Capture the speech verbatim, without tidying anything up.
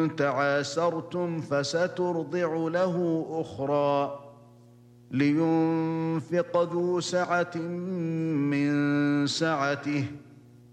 تعاسرتم فسترضع له أخرى لينفق ذو سعة من سعته